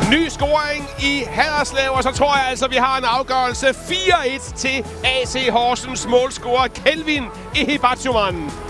Ny scoring i Haderslev, og så tror jeg altså, vi har en afgørelse 4-1 til AC Horsens målscorer Kelvin Ehibatshuman.